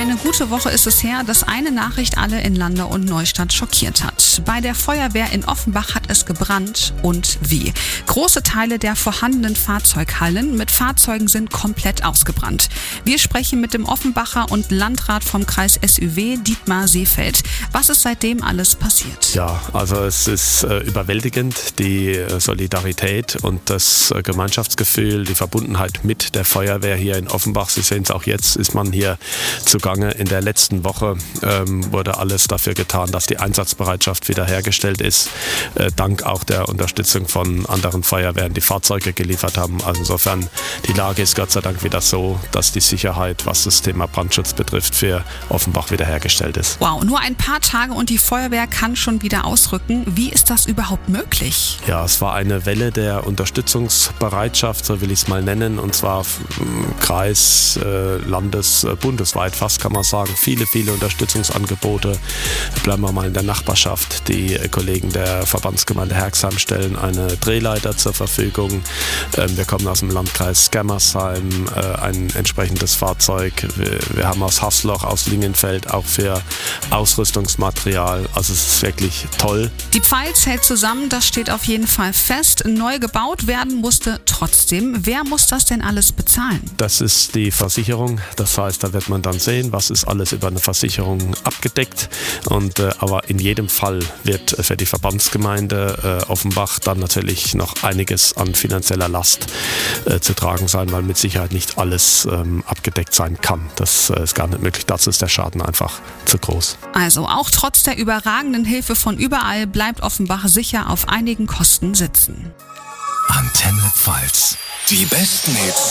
Eine gute Woche ist es her, dass eine Nachricht alle in Landau und Neustadt schockiert hat. Bei der Feuerwehr in Offenbach hat es gebrannt und wie. Große Teile der vorhandenen Fahrzeughallen mit Fahrzeugen sind komplett ausgebrannt. Wir sprechen mit dem Offenbacher und Landrat vom Kreis SÜW, Dietmar Seefeld. Was ist seitdem alles passiert? Ja, also es ist überwältigend, die Solidarität und das Gemeinschaftsgefühl, die Verbundenheit mit der Feuerwehr hier in Offenbach. Sie sehen es auch jetzt, ist man hier zugange. In der letzten Woche wurde alles dafür getan, dass die Einsatzbereitschaft wiederhergestellt ist. Dank auch der Unterstützung von anderen Feuerwehren, die Fahrzeuge geliefert haben. Also insofern, die Lage ist Gott sei Dank wieder so, dass die Sicherheit, was das Thema Brandschutz betrifft, für Offenbach wiederhergestellt ist. Wow, nur ein paar Tage und die Feuerwehr kann schon wieder ausrücken. Wie ist das überhaupt möglich? Ja, es war eine Welle der Unterstützungsbereitschaft, so will ich es mal nennen, und zwar Kreis, Landes, bundesweit fast, kann man sagen. Viele Unterstützungsangebote. Bleiben wir mal in der Nachbarschaft. Die Kollegen der Verbandsgemeinde Herxheim stellen eine Drehleiter zur Verfügung. Wir kommen aus dem Landkreis Germersheim, ein entsprechendes Fahrzeug. Wir haben aus Haßloch, aus Lingenfeld auch für Ausrüstungsmaterial. Also es ist wirklich toll. Die Pfalz hält zusammen, das steht auf jeden Fall fest. Neu gebaut werden musste trotzdem. Wer muss das denn alles bezahlen? Das ist die Versicherung. Das heißt, da wird man dann sehen, was ist alles über eine Versicherung abgedeckt. Aber in jedem Fall wird für die Verbandsgemeinde Offenbach dann natürlich noch einiges an finanzieller Last zu tragen sein, weil mit Sicherheit nicht alles abgedeckt sein kann. Das ist gar nicht möglich. Dazu ist der Schaden einfach zu groß. Also auch trotz der überragenden Hilfe von überall bleibt Offenbach sicher auf einigen Kosten sitzen. Antenne Pfalz. Die besten Hits